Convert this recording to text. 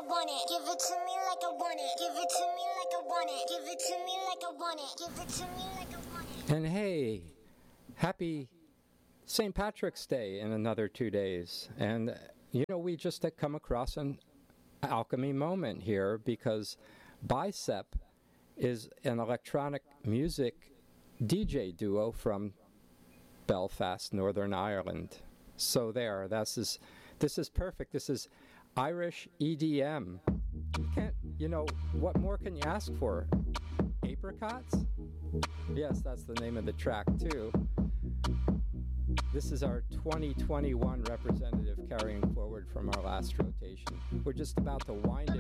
want it. Give it to me like I want it. Give it to me like I want it. Give it to me like I want it. Give it to me like I want it. And hey, happy St. Patrick's Day in another 2 days. And, we just had come across an alchemy moment here because Bicep is an electronic music DJ duo from Belfast, Northern Ireland. So this is perfect. This is Irish EDM. What more can you ask for? Apricots? Yes, that's the name of the track too. This is our 2021 representative carrying forward from our last rotation. We're just about to wind it